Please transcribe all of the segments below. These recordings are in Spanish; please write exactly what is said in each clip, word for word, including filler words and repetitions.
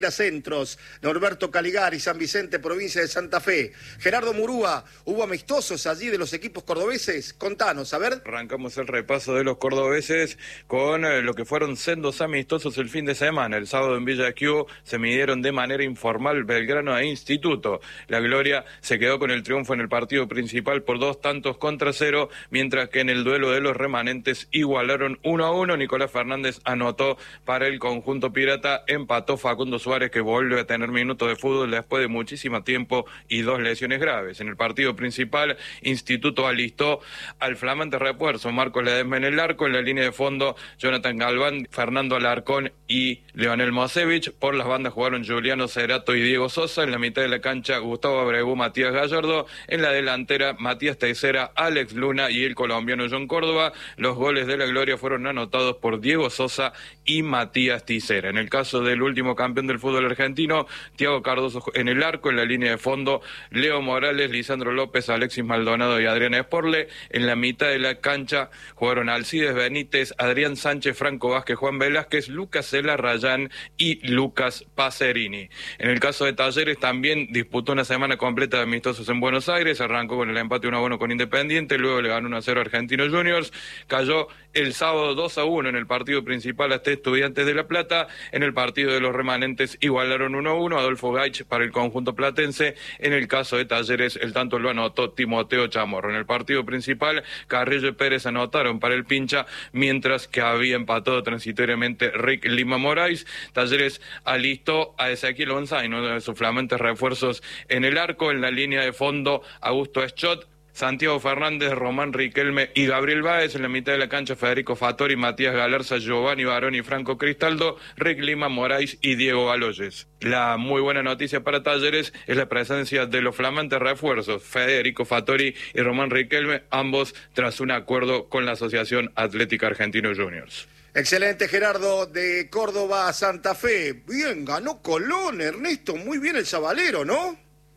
Centros, Norberto Caligari, San Vicente, provincia de Santa Fe. Gerardo Murúa, ¿hubo amistosos allí de los equipos cordobeses? Contanos, a ver. Arrancamos el repaso de los cordobeses con eh, lo que fueron sendos amistosos el fin de semana. El sábado en Villa Q se midieron de manera informal Belgrano e Instituto. La Gloria se quedó con el triunfo en el partido principal por dos tantos contra cero, mientras que en el duelo de los remanentes igualaron uno a uno. Nicolás Fernández anotó para el conjunto pirata, empató Facundo Suárez, que vuelve a tener minutos de fútbol después de muchísimo tiempo y dos lesiones graves. En el partido principal, Instituto alistó al flamante refuerzo Marcos Ledesma en el arco, en la línea de fondo Jonathan Galván, Fernando Alarcón y Leonel Mosevich. Por las bandas jugaron Juliano Cerato y Diego Sosa, en la mitad de la cancha Gustavo Abreu, Matías Gallardo, en la delantera Matías Teixeira, Alex Luna y el colombiano John Córdoba. Los goles de la Gloria fueron anotados por Diego Sosa y Matías Teixeira. En el caso del último campeón del fútbol argentino, Thiago Cardoso en el arco, en la línea de fondo Leo Morales, Lisandro López, Alexis Maldonado y Adrián Esporle. En la mitad de la cancha jugaron Alcides Benítez, Adrián Sánchez, Franco Vázquez, Juan Velázquez, Lucas Cela Rayán y Lucas Pacerini. En el caso de Talleres también disputó una semana completa de amistosos en Buenos Aires, arrancó con el empate uno a uno con Independiente, luego le ganó uno a cero a Argentinos Juniors, cayó el sábado dos a uno en el partido principal ante Estudiantes de La Plata. En el partido de los remanentes igualaron uno a uno, Adolfo Gaich para el conjunto platense. En el caso de Talleres, el tanto lo anotó Timoteo Chamorro. En el partido principal, Carrillo y Pérez anotaron para el Pincha, mientras que había empatado transitoriamente Rick Lima Moraes. Talleres alistó a Ezequiel González, uno de sus flamantes refuerzos en el arco, en la línea de fondo Augusto Eschot, Santiago Fernández, Román Riquelme y Gabriel Báez. En la mitad de la cancha, Federico Fattori, Matías Galarza, Giovanni Baroni, Franco Cristaldo, Rick Lima Moraes y Diego Baloyes. La muy buena noticia para Talleres es la presencia de los flamantes refuerzos, Federico Fattori y Román Riquelme, ambos tras un acuerdo con la Asociación Atlética Argentinos Juniors. Excelente, Gerardo, de Córdoba a Santa Fe. Bien, ganó Colón, Ernesto, muy bien el Sabalero, ¿no?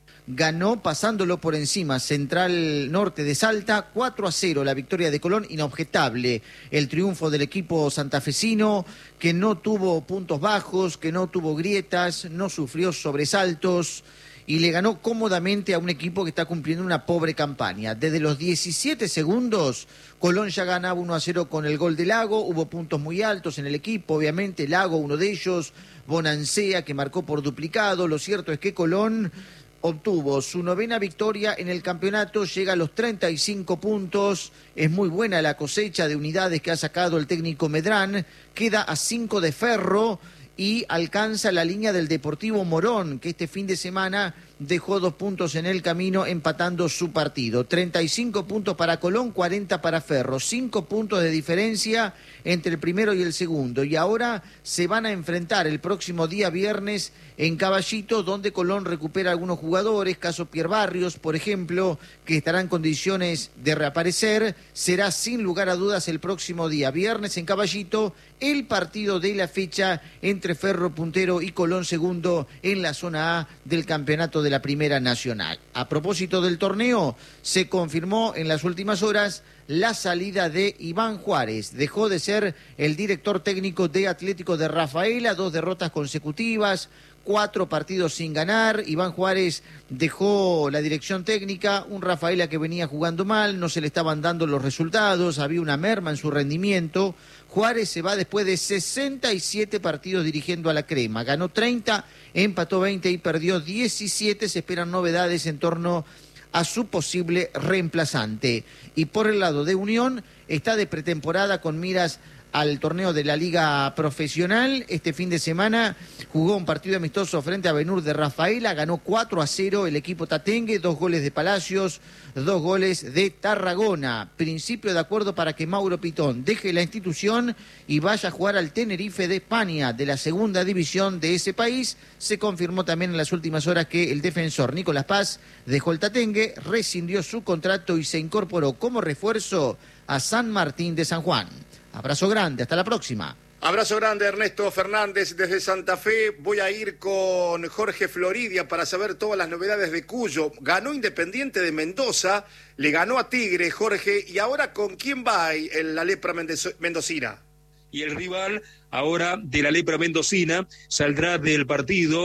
Ganó pasándolo por encima, Central Norte de Salta, cuatro a cero, la victoria de Colón, inobjetable. El triunfo del equipo santafesino, que no tuvo puntos bajos, que no tuvo grietas, no sufrió sobresaltos y le ganó cómodamente a un equipo que está cumpliendo una pobre campaña. Desde los diecisiete segundos, Colón ya ganaba uno a cero con el gol de Lago, hubo puntos muy altos en el equipo, obviamente Lago uno de ellos, Bonancea que marcó por duplicado. Lo cierto es que Colón obtuvo su novena victoria en el campeonato, llega a los treinta y cinco puntos, es muy buena la cosecha de unidades que ha sacado el técnico Medrán, queda a cinco de Ferro y alcanza la línea del Deportivo Morón, que este fin de semana dejó dos puntos en el camino empatando su partido. treinta y cinco puntos para Colón, cuarenta para Ferro, cinco puntos de diferencia entre el primero y el segundo. Y ahora se van a enfrentar el próximo día viernes en Caballito, donde Colón recupera algunos jugadores, caso Pierre Barrios, por ejemplo, que estará en condiciones de reaparecer. Será sin lugar a dudas el próximo día viernes en Caballito el partido de la fecha entre Ferro puntero y Colón segundo en la zona A del campeonato de la Primera Nacional. A propósito del torneo, se confirmó en las últimas horas la salida de Iván Juárez. Dejó de ser el director técnico de Atlético de Rafaela, dos derrotas consecutivas, cuatro partidos sin ganar. Iván Juárez dejó la dirección técnica, un Rafaela que venía jugando mal, no se le estaban dando los resultados, había una merma en su rendimiento. Juárez se va después de sesenta y siete partidos dirigiendo a la Crema. Ganó treinta, empató veinte y perdió diecisiete. Se esperan novedades en torno a su posible reemplazante. Y por el lado de Unión, está de pretemporada con miras al torneo de la Liga Profesional. Este fin de semana jugó un partido amistoso frente a Benur de Rafaela, ganó cuatro a cero el equipo tatengue, dos goles de Palacios, dos goles de Tarragona. Principio de acuerdo para que Mauro Pitón deje la institución y vaya a jugar al Tenerife de España, de la segunda división de ese país. Se confirmó también en las últimas horas que el defensor Nicolás Paz dejó el tatengue, rescindió su contrato y se incorporó como refuerzo a San Martín de San Juan. Abrazo grande, hasta la próxima. Abrazo grande, Ernesto Fernández desde Santa Fe. Voy a ir con Jorge Floridia para saber todas las novedades de Cuyo. Ganó Independiente de Mendoza, le ganó a Tigre, Jorge. ¿Y ahora con quién va en la lepra mendocina? y el rival ahora de la lepra mendocina saldrá del partido